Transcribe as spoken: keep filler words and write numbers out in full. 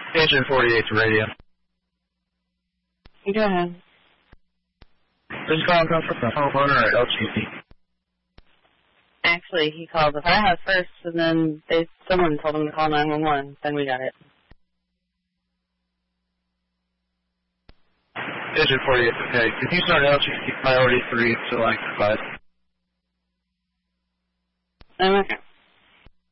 Agent forty-eight to radio. Go ahead. This call comes from the homeowner at L G C. Actually, he called the firehouse first, and then they someone told him to call nine one one. Then we got it. Agent forty-eight, okay. Can you start L G C priority three so I can provide? Um, okay.